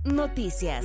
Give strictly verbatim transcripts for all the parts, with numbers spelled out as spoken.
Noticias.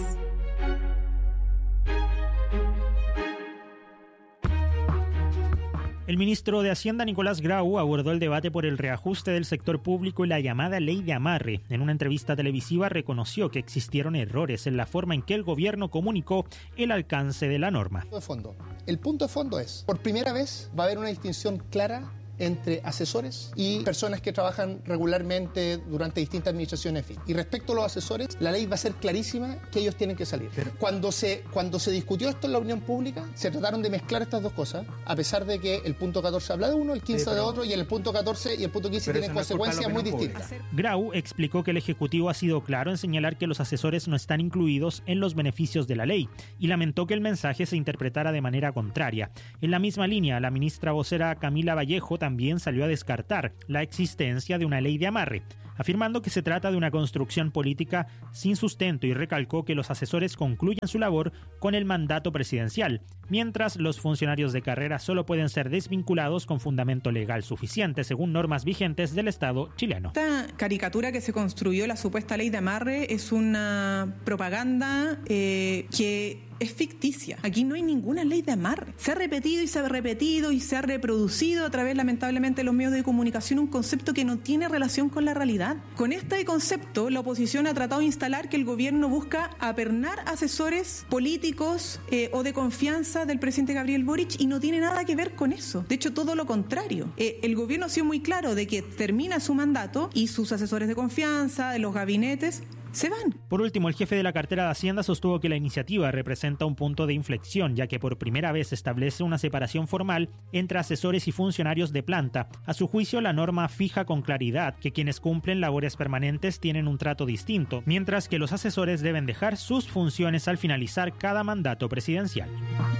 El ministro de Hacienda, Nicolás Grau, abordó el debate por el reajuste del sector público y la llamada ley de amarre. En una entrevista televisiva reconoció que existieron errores en la forma en que el gobierno comunicó el alcance de la norma. De fondo. El punto de fondo es, por primera vez va a haber una distinción clara entre asesores y personas que trabajan regularmente durante distintas administraciones. Y respecto a los asesores, la ley va a ser clarísima que ellos tienen que salir. Pero cuando se, cuando se discutió esto en la opinión pública, se trataron de mezclar estas dos cosas, a pesar de que el punto catorce habla de uno, el quince sí, pero, de otro, y el punto catorce y el punto quince tienen consecuencias muy distintas. Grau explicó que el Ejecutivo ha sido claro en señalar que los asesores no están incluidos en los beneficios de la ley y lamentó que el mensaje se interpretara de manera contraria. En la misma línea, la ministra vocera Camila Vallejo también salió a descartar la existencia de una ley de amarre, afirmando que se trata de una construcción política sin sustento y recalcó que los asesores concluyen su labor con el mandato presidencial, mientras los funcionarios de carrera solo pueden ser desvinculados con fundamento legal suficiente según normas vigentes del Estado chileno. Esta caricatura que se construyó, la supuesta ley de amarre, es una propaganda eh, que es ficticia. Aquí no hay ninguna ley de amarre. Se ha repetido y se ha repetido y se ha reproducido a través, lamentablemente, de los medios de comunicación un concepto que no tiene relación con la realidad. Con este concepto, la oposición ha tratado de instalar que el gobierno busca apernar asesores políticos eh, o de confianza del presidente Gabriel Boric y no tiene nada que ver con eso. De hecho, todo lo contrario. Eh, el gobierno ha sido muy claro de que termina su mandato y sus asesores de confianza, de los gabinetes, se van. Por último, el jefe de la cartera de Hacienda sostuvo que la iniciativa representa un punto de inflexión, ya que por primera vez establece una separación formal entre asesores y funcionarios de planta. A su juicio, la norma fija con claridad que quienes cumplen labores permanentes tienen un trato distinto, mientras que los asesores deben dejar sus funciones al finalizar cada mandato presidencial.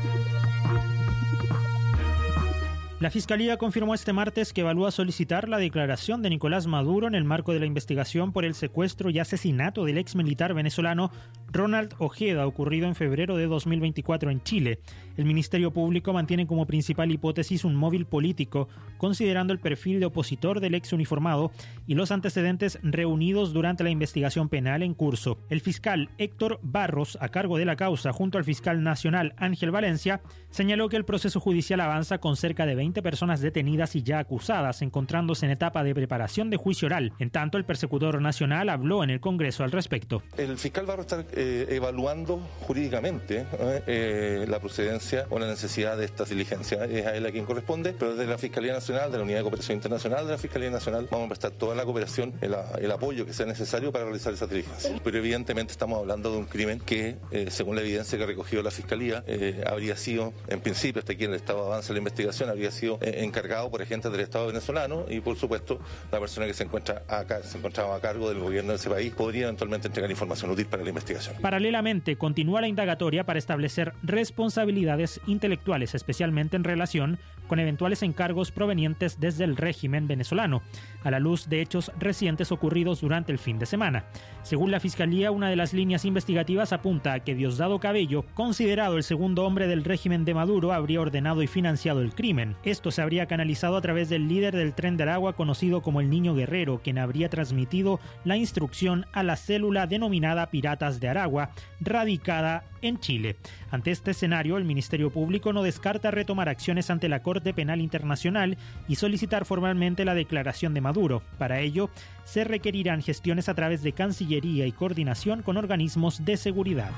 La Fiscalía confirmó este martes que evalúa solicitar la declaración de Nicolás Maduro en el marco de la investigación por el secuestro y asesinato del ex militar venezolano Ronald Ojeda, ocurrido en febrero de dos mil veinticuatro en Chile. El Ministerio Público mantiene como principal hipótesis un móvil político, considerando el perfil de opositor del ex uniformado y los antecedentes reunidos durante la investigación penal en curso. El fiscal Héctor Barros, a cargo de la causa, junto al fiscal nacional Ángel Valencia, señaló que el proceso judicial avanza con cerca de veinte personas detenidas y ya acusadas, encontrándose en etapa de preparación de juicio oral. En tanto, el persecutor nacional habló en el Congreso al respecto. El fiscal Barros está eh, evaluando jurídicamente eh, eh, la procedencia o la necesidad de estas diligencias. Es a él a quien corresponde, pero desde la Fiscalía Nacional, de la Unidad de Cooperación Internacional de la Fiscalía Nacional, vamos a prestar toda la cooperación, el, el apoyo que sea necesario para realizar esas diligencias. Pero evidentemente estamos hablando de un crimen que, eh, según la evidencia que recogió la Fiscalía, eh, habría sido, en principio, hasta aquí en el estado de avance de la investigación, habría sido eh, encargado por agentes del Estado venezolano y, por supuesto, la persona que se encuentra acá, se encontraba a cargo del gobierno de ese país podría eventualmente entregar información útil para la investigación. Paralelamente, continúa la indagatoria para establecer responsabilidades intelectuales, especialmente en relación con eventuales encargos provenientes desde el régimen venezolano, a la luz de hechos recientes ocurridos durante el fin de semana. Según la Fiscalía, una de las líneas investigativas apunta a que Diosdado Cabello, considerado el segundo hombre del régimen de Maduro, habría ordenado y financiado el crimen. Esto se habría canalizado a través del líder del Tren de Aragua, conocido como el Niño Guerrero, quien habría transmitido la instrucción a la célula denominada Piratas de Aragua, radicada en Chile. Ante este escenario, el Ministerio Público no descarta retomar acciones ante la Corte Penal Internacional y solicitar formalmente la declaración de Maduro. Para ello, se requerirán gestiones a través de Cancillería y coordinación con organismos de seguridad.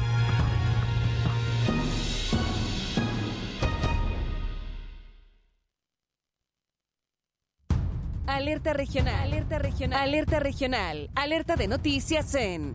Alerta regional, alerta regional, alerta regional, alerta de noticias en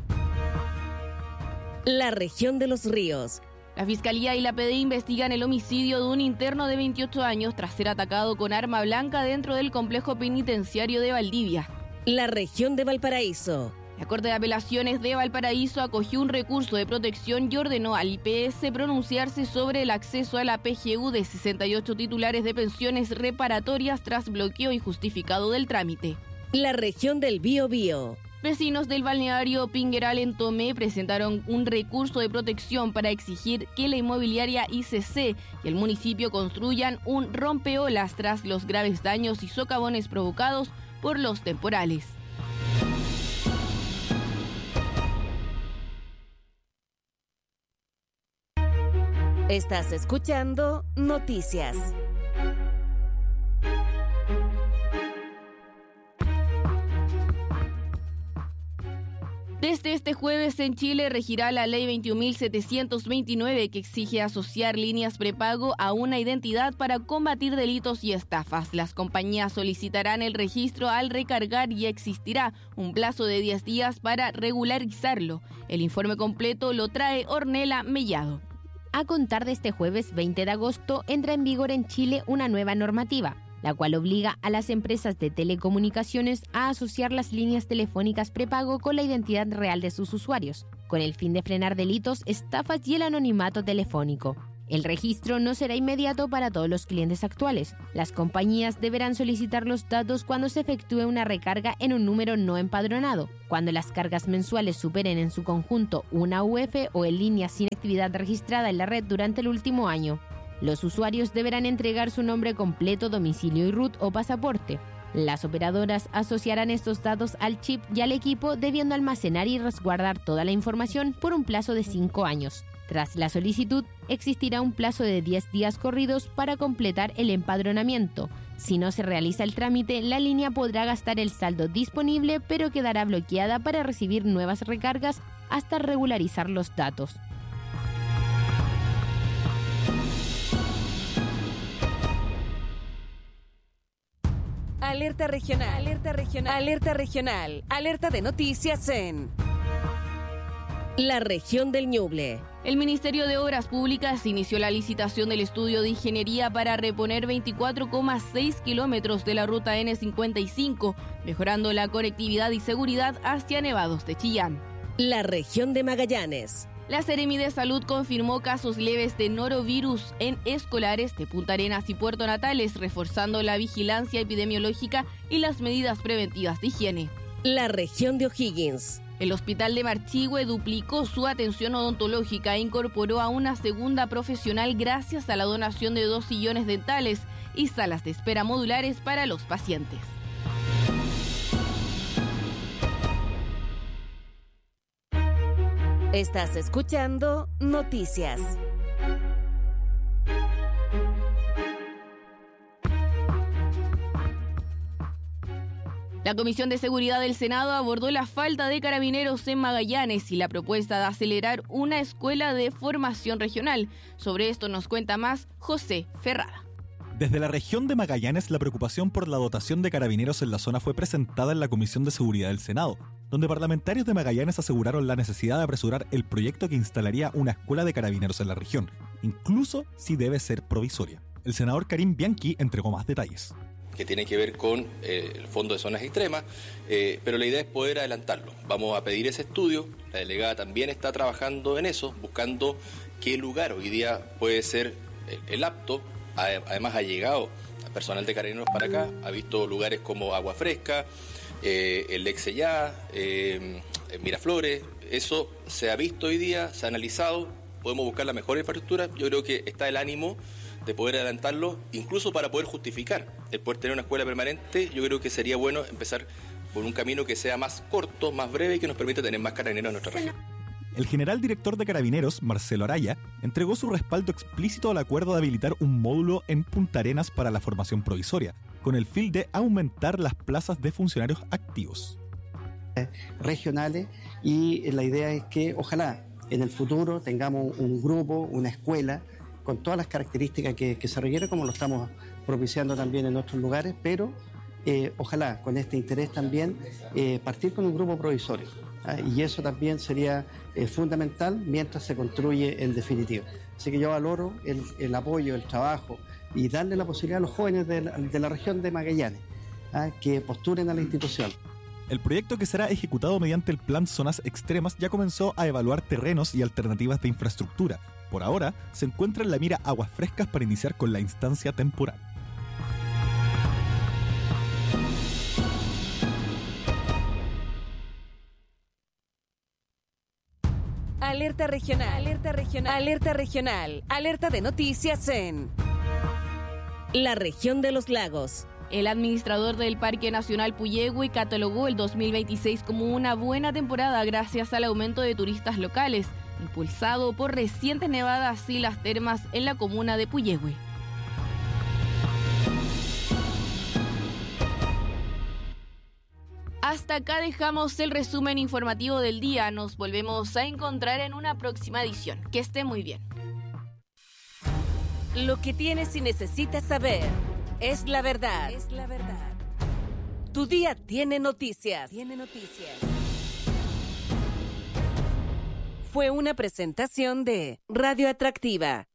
la región de los ríos. La Fiscalía y la P D I investigan el homicidio de un interno de veintiocho años tras ser atacado con arma blanca dentro del complejo penitenciario de Valdivia. La región de Valparaíso. La Corte de Apelaciones de Valparaíso acogió un recurso de protección y ordenó al I P S pronunciarse sobre el acceso a la P G U de sesenta y ocho titulares de pensiones reparatorias tras bloqueo injustificado del trámite. La región del Biobío. Vecinos del balneario Pingueral en Tomé presentaron un recurso de protección para exigir que la inmobiliaria I C C y el municipio construyan un rompeolas tras los graves daños y socavones provocados por los temporales. Estás escuchando Noticias. Desde este jueves en Chile regirá la ley veintiún mil setecientos veintinueve que exige asociar líneas prepago a una identidad para combatir delitos y estafas. Las compañías solicitarán el registro al recargar y existirá un plazo de diez días para regularizarlo. El informe completo lo trae Ornella Mellado. A contar de este jueves veinte de agosto entra en vigor en Chile una nueva normativa, la cual obliga a las empresas de telecomunicaciones a asociar las líneas telefónicas prepago con la identidad real de sus usuarios, con el fin de frenar delitos, estafas y el anonimato telefónico. El registro no será inmediato para todos los clientes actuales. Las compañías deberán solicitar los datos cuando se efectúe una recarga en un número no empadronado, cuando las cargas mensuales superen en su conjunto una U F o en línea sin actividad registrada en la red durante el último año. Los usuarios deberán entregar su nombre completo, domicilio y R U T o pasaporte. Las operadoras asociarán estos datos al chip y al equipo, debiendo almacenar y resguardar toda la información por un plazo de cinco años. Tras la solicitud, existirá un plazo de diez días corridos para completar el empadronamiento. Si no se realiza el trámite, la línea podrá gastar el saldo disponible, pero quedará bloqueada para recibir nuevas recargas hasta regularizar los datos. Alerta regional, alerta regional, alerta regional, alerta de noticias en la región del Ñuble. El Ministerio de Obras Públicas inició la licitación del estudio de ingeniería para reponer veinticuatro coma seis kilómetros de la ruta ene cincuenta y cinco, mejorando la conectividad y seguridad hacia Nevados de Chillán. La región de Magallanes. La Seremi de Salud confirmó casos leves de norovirus en escolares de Punta Arenas y Puerto Natales, reforzando la vigilancia epidemiológica y las medidas preventivas de higiene. La región de O'Higgins. El Hospital de Marchihue duplicó su atención odontológica e incorporó a una segunda profesional gracias a la donación de dos sillones dentales y salas de espera modulares para los pacientes. Estás escuchando Noticias. La Comisión de Seguridad del Senado abordó la falta de carabineros en Magallanes y la propuesta de acelerar una escuela de formación regional. Sobre esto nos cuenta más José Ferrada. Desde la región de Magallanes, la preocupación por la dotación de carabineros en la zona fue presentada en la Comisión de Seguridad del Senado, donde parlamentarios de Magallanes aseguraron la necesidad de apresurar el proyecto que instalaría una escuela de carabineros en la región, incluso si debe ser provisoria. El senador Karim Bianchi entregó más detalles. Que tiene que ver con eh, el Fondo de Zonas Extremas, eh, pero la idea es poder adelantarlo. Vamos a pedir ese estudio, la delegada también está trabajando en eso, buscando qué lugar hoy día puede ser el, el apto. Además ha llegado personal de carabineros para acá, ha visto lugares como Agua Fresca, eh, el Exeyá, eh, Miraflores. Eso se ha visto hoy día, se ha analizado, podemos buscar la mejor infraestructura. Yo creo que está el ánimo de poder adelantarlo, incluso para poder justificar el poder tener una escuela permanente. Yo creo que sería bueno empezar por un camino que sea más corto, más breve y que nos permita tener más carabineros en nuestra región. El general director de Carabineros, Marcelo Araya, entregó su respaldo explícito al acuerdo de habilitar un módulo en Punta Arenas para la formación provisoria, con el fin de aumentar las plazas de funcionarios activos. Regionales, y la idea es que ojalá en el futuro tengamos un grupo, una escuela, con todas las características que, que se requieren, como lo estamos propiciando también en otros lugares, pero eh, ojalá con este interés también eh, partir con un grupo provisorio. ¿ah? Y eso también sería eh, fundamental mientras se construye en definitiva. Así que yo valoro el, el apoyo, el trabajo y darle la posibilidad a los jóvenes de la, de la región de Magallanes ¿ah? que postulen a la institución. El proyecto, que será ejecutado mediante el Plan Zonas Extremas, ya comenzó a evaluar terrenos y alternativas de infraestructura. Por ahora, se encuentra en la mira Aguas Frescas para iniciar con la instancia temporal. Alerta regional, alerta regional, alerta regional, alerta de noticias en la región de los lagos. El administrador del Parque Nacional Puyehue catalogó el dos mil veintiséis como una buena temporada gracias al aumento de turistas locales. impulsado por recientes nevadas y las termas en la comuna de Puyehue. Hasta acá dejamos el resumen informativo del día. Nos volvemos a encontrar en una próxima edición. Que esté muy bien. Lo que tienes y necesitas saber es la verdad. Es la verdad. Tu día tiene noticias. Tiene noticias. Fue una presentación de Radio Atractiva.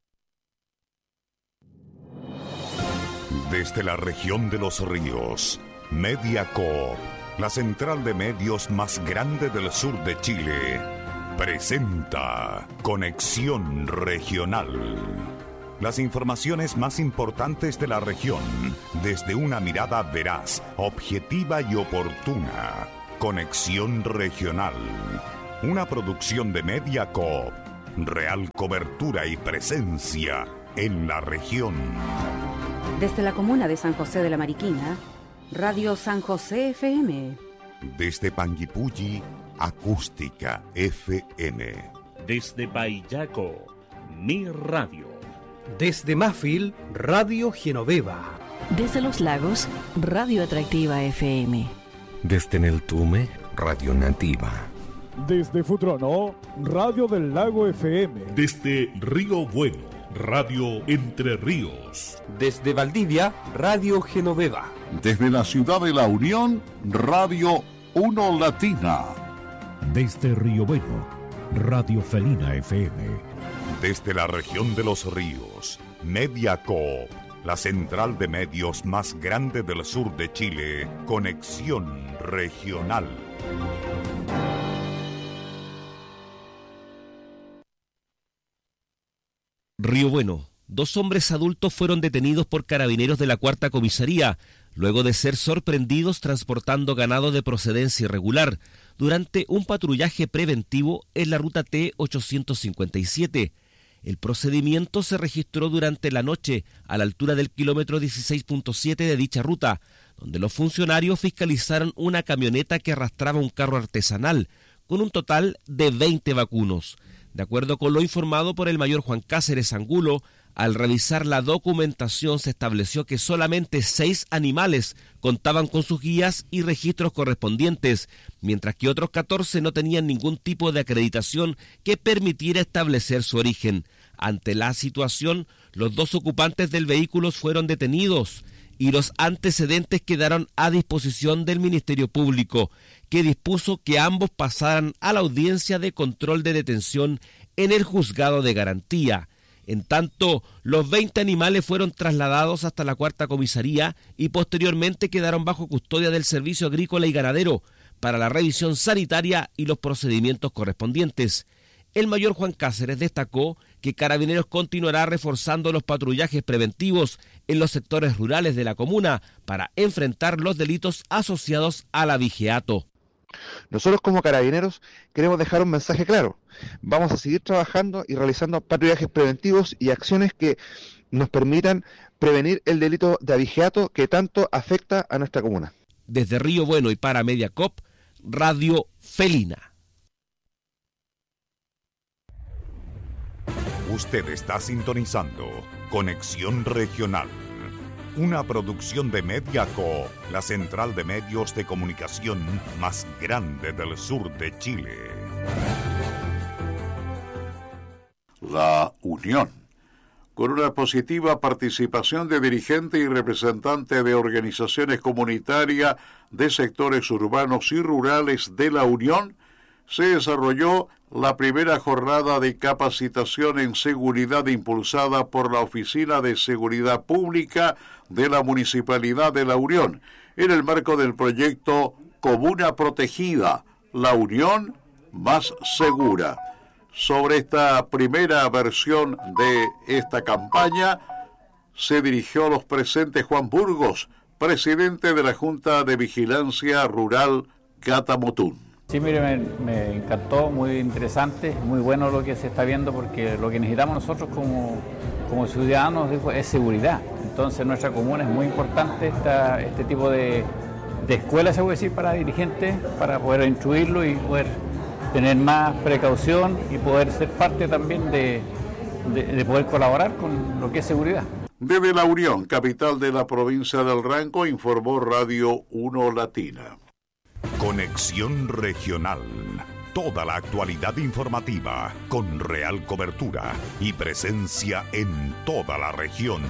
Desde la región de los ríos, Mediacorp, la central de medios más grande del sur de Chile, presenta Conexión Regional. Las informaciones más importantes de la región, desde una mirada veraz, objetiva y oportuna. Conexión Regional. Una producción de Mediacorp. Real cobertura y presencia en la región. Desde la comuna de San José de la Mariquina, Radio San José F M. Desde Panguipulli, Acústica F M. Desde Payaco, Mi Radio. Desde Mafil, Radio Genoveva. Desde Los Lagos, Radio Atractiva F M. Desde Neltume, Radio Nativa. Desde Futrono, Radio del Lago F M. Desde Río Bueno, Radio Entre Ríos. Desde Valdivia, Radio Genoveva. Desde la ciudad de La Unión, Radio Uno Latina. Desde Río Bueno, Radio Felina F M. Desde la región de los ríos, Mediacorp, la central de medios más grande del sur de Chile, Conexión Regional. Río Bueno. Dos hombres adultos fueron detenidos por carabineros de la cuarta comisaría, luego de ser sorprendidos transportando ganado de procedencia irregular durante un patrullaje preventivo en la ruta T ochocientos cincuenta y siete. El procedimiento se registró durante la noche a la altura del kilómetro dieciséis punto siete de dicha ruta, donde los funcionarios fiscalizaron una camioneta que arrastraba un carro artesanal con un total de veinte vacunos. De acuerdo con lo informado por el mayor Juan Cáceres Angulo, al revisar la documentación se estableció que solamente seis animales contaban con sus guías y registros correspondientes, mientras que otros catorce no tenían ningún tipo de acreditación que permitiera establecer su origen. Ante la situación, los dos ocupantes del vehículo fueron detenidos y los antecedentes quedaron a disposición del Ministerio Público, que dispuso que ambos pasaran a la audiencia de control de detención en el juzgado de garantía. En tanto, los veinte animales fueron trasladados hasta la cuarta comisaría y posteriormente quedaron bajo custodia del Servicio Agrícola y Ganadero para la revisión sanitaria y los procedimientos correspondientes. El mayor Juan Cáceres destacó que Carabineros continuará reforzando los patrullajes preventivos en los sectores rurales de la comuna para enfrentar los delitos asociados al abigeato. Nosotros como Carabineros queremos dejar un mensaje claro. Vamos a seguir trabajando y realizando patrullajes preventivos y acciones que nos permitan prevenir el delito de abigeato que tanto afecta a nuestra comuna. Desde Río Bueno y para Mediacorp, Radio Felina. Usted está sintonizando Conexión Regional, una producción de Mediacorp, la central de medios de comunicación más grande del sur de Chile. La Unión, con una positiva participación de dirigentes y representantes de organizaciones comunitarias de sectores urbanos y rurales de la Unión, se desarrolló la primera jornada de capacitación en seguridad impulsada por la Oficina de Seguridad Pública de la Municipalidad de La Unión, en el marco del proyecto Comuna Protegida, La Unión Más Segura. Sobre esta primera versión de esta campaña, se dirigió a los presentes Juan Burgos, presidente de la Junta de Vigilancia Rural Catamotún. Sí, mire, me, me encantó, muy interesante, muy bueno lo que se está viendo, porque lo que necesitamos nosotros como, como ciudadanos es seguridad. Entonces en nuestra comuna es muy importante esta, este tipo de, de escuelas, se puede decir, para dirigentes, para poder instruirlo y poder tener más precaución y poder ser parte también de, de, de poder colaborar con lo que es seguridad. Desde La Unión, capital de la provincia del Ranco, informó Radio uno Latina. Conexión Regional. Toda la actualidad informativa con real cobertura y presencia en toda la región.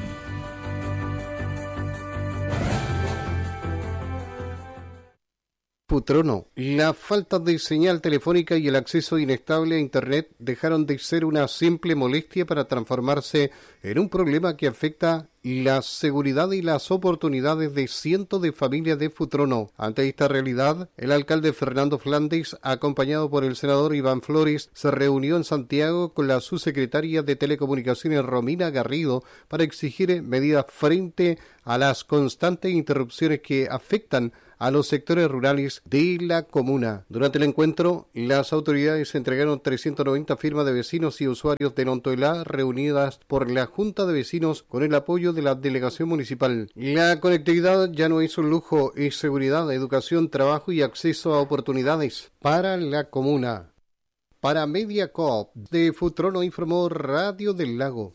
Futrono. La falta de señal telefónica y el acceso inestable a Internet dejaron de ser una simple molestia para transformarse en un problema que afecta la seguridad y las oportunidades de cientos de familias de Futrono. Ante esta realidad, el alcalde Fernando Flandes, acompañado por el senador Iván Flores, se reunió en Santiago con la subsecretaria de Telecomunicaciones Romina Garrido para exigir medidas frente a las constantes interrupciones que afectan a los sectores rurales de la comuna. Durante el encuentro, las autoridades entregaron trescientas noventa firmas de vecinos y usuarios de Nontoelá reunidas por la Junta de Vecinos con el apoyo de la delegación municipal. La conectividad ya no es un lujo, es seguridad, educación, trabajo y acceso a oportunidades para la comuna. Para Mediacoop de Futrono informó Radio del Lago.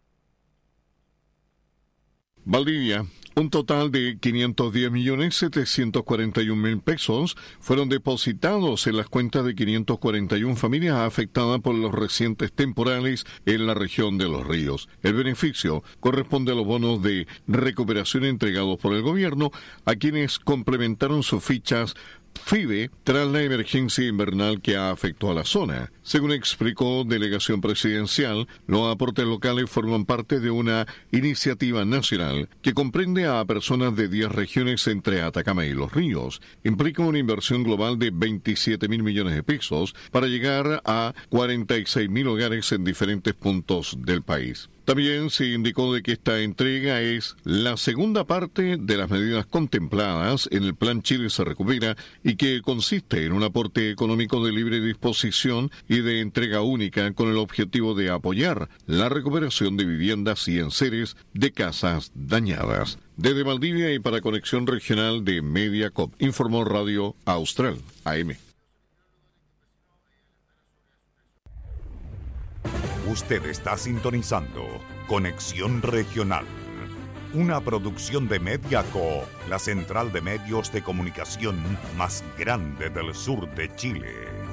Valdivia. Un total de quinientos diez millones setecientos cuarenta y un mil pesos fueron depositados en las cuentas de quinientas cuarenta y una familias afectadas por los recientes temporales en la región de Los Ríos. El beneficio corresponde a los bonos de recuperación entregados por el gobierno a quienes complementaron sus fichas FIBE tras la emergencia invernal que afectó a la zona. Según explicó delegación presidencial, los aportes locales forman parte de una iniciativa nacional que comprende a personas de diez regiones entre Atacama y Los Ríos. Implica una inversión global de veintisiete mil millones de pesos para llegar a cuarenta y seis mil hogares en diferentes puntos del país. También se indicó de que esta entrega es la segunda parte de las medidas contempladas en el Plan Chile se recupera y que consiste en un aporte económico de libre disposición y de entrega única con el objetivo de apoyar la recuperación de viviendas y enseres de casas dañadas. Desde Valdivia y para Conexión Regional de Mediacoop, informó Radio Austral A M. Usted está sintonizando Conexión Regional, una producción de Mediacoop, la central de medios de comunicación más grande del sur de Chile.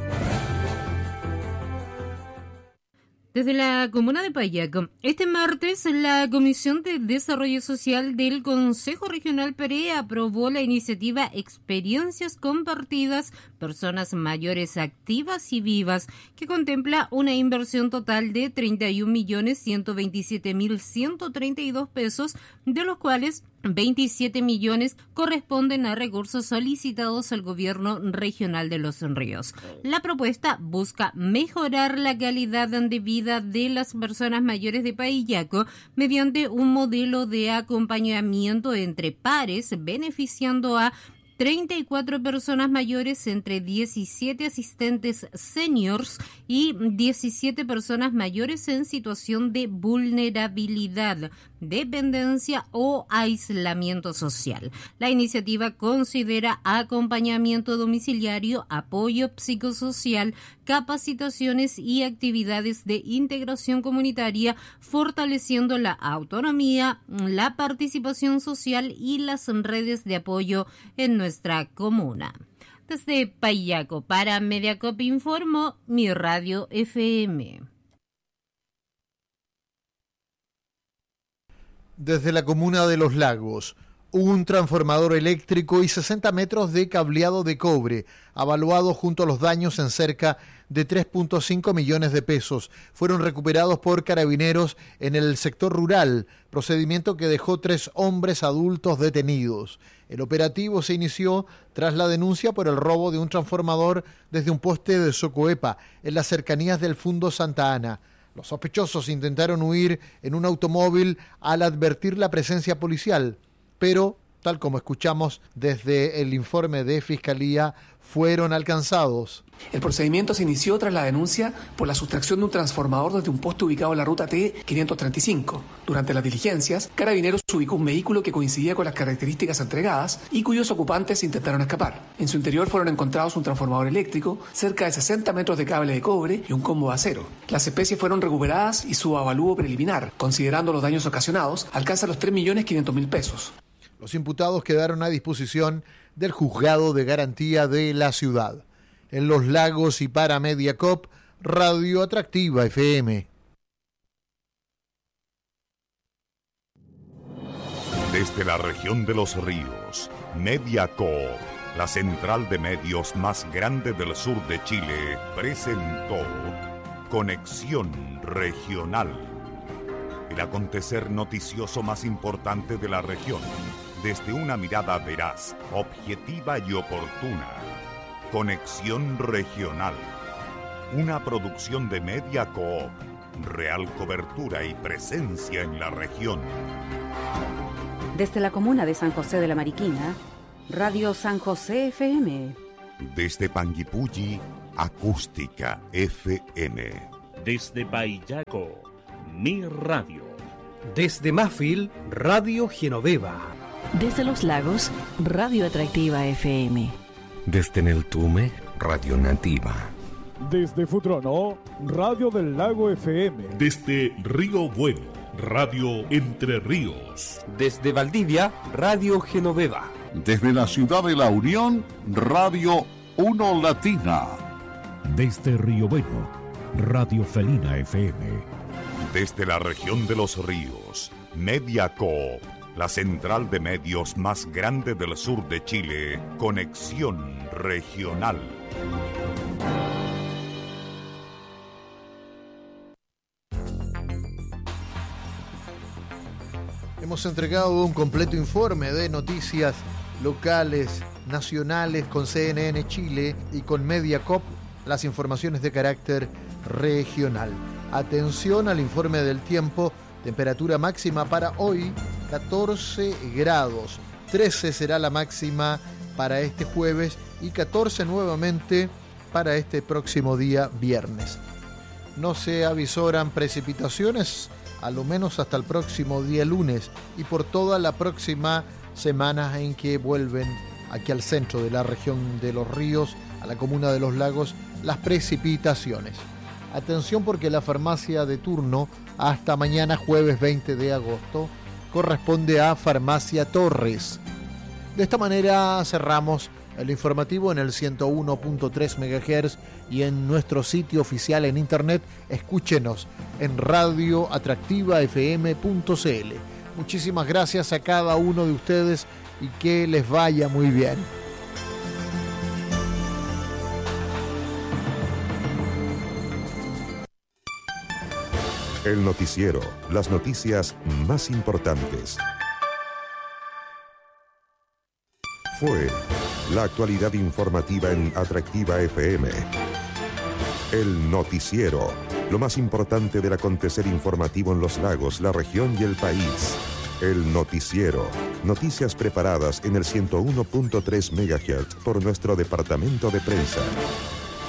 Desde la comuna de Payaco, este martes la Comisión de Desarrollo Social del Consejo Regional Perea aprobó la iniciativa Experiencias Compartidas, Personas Mayores Activas y Vivas, que contempla una inversión total de treinta y un millones ciento veintisiete mil ciento treinta y dos pesos, de los cuales veintisiete millones corresponden a recursos solicitados al gobierno regional de Los Ríos. La propuesta busca mejorar la calidad de vida de las personas mayores de Payaco mediante un modelo de acompañamiento entre pares, beneficiando a treinta y cuatro personas mayores entre diecisiete asistentes seniors y diecisiete personas mayores en situación de vulnerabilidad, dependencia o aislamiento social. La iniciativa considera acompañamiento domiciliario, apoyo psicosocial, capacitaciones y actividades de integración comunitaria, fortaleciendo la autonomía, la participación social y las redes de apoyo en nuestra comuna. Desde Payaco para Mediacoop informó Mi Radio F M. Desde la comuna de Los Lagos, un transformador eléctrico y sesenta metros de cableado de cobre, avaluado junto a los daños en cerca de tres punto cinco millones de pesos, fueron recuperados por carabineros en el sector rural, procedimiento que dejó tres hombres adultos detenidos. El operativo se inició tras la denuncia por el robo de un transformador desde un poste de Socoepa, en las cercanías del Fundo Santa Ana. Los sospechosos intentaron huir en un automóvil al advertir la presencia policial, pero tal como escuchamos desde el informe de Fiscalía, fueron alcanzados. El procedimiento se inició tras la denuncia por la sustracción de un transformador desde un poste ubicado en la ruta T quinientos treinta y cinco. Durante las diligencias, Carabineros ubicó un vehículo que coincidía con las características entregadas y cuyos ocupantes intentaron escapar. En su interior fueron encontrados un transformador eléctrico, cerca de sesenta metros de cable de cobre y un combo de acero. Las especies fueron recuperadas y su avalúo preliminar, considerando los daños ocasionados, alcanza los tres millones quinientos mil pesos. Los imputados quedaron a disposición del Juzgado de Garantía de la ciudad. En Los Lagos y para Mediacop, Radio Atractiva F M. Desde la región de los ríos, Mediacop, la central de medios más grande del sur de Chile, presentó Conexión Regional, el acontecer noticioso más importante de la región, desde una mirada veraz, objetiva y oportuna. Conexión Regional, una producción de Mediacoop, real cobertura y presencia en la región. Desde la comuna de San José de la Mariquina, Radio San José F M. Desde Panguipulli, Acústica F M. Desde Paillaco, Mi Radio. Desde Mafil, Radio Genoveva. Desde Los Lagos, Radio Atractiva F M. Desde Neltume, Radio Nativa. Desde Futrono, Radio del Lago F M. Desde Río Bueno, Radio Entre Ríos. Desde Valdivia, Radio Genoveva. Desde la ciudad de La Unión, Radio Uno Latina. Desde Río Bueno, Radio Felina F M. Desde la región de los ríos, Mediacoop, la central de medios más grande del sur de Chile, Conexión Regional. Hemos entregado un completo informe de noticias locales, nacionales con C N N Chile y con Mediacoop, las informaciones de carácter regional. Atención al informe del tiempo. Temperatura máxima para hoy, catorce grados. trece será la máxima para este jueves y catorce nuevamente para este próximo día viernes. No se avisoran precipitaciones, a lo menos hasta el próximo día lunes y por toda la próxima semana en que vuelven aquí al centro de la región de los ríos, a la comuna de Los Lagos, las precipitaciones. Atención porque la farmacia de turno hasta mañana jueves veinte de agosto corresponde a Farmacia Torres. De esta manera cerramos el informativo en el ciento uno punto tres megahertz y en nuestro sitio oficial en internet. Escúchenos en radio atractiva f m punto c l. Muchísimas gracias a cada uno de ustedes y que les vaya muy bien. El noticiero, las noticias más importantes. Fue la actualidad informativa en Atractiva F M. El noticiero, lo más importante del acontecer informativo en Los Lagos, la región y el país. El noticiero, noticias preparadas en el ciento uno punto tres megahertz por nuestro departamento de prensa.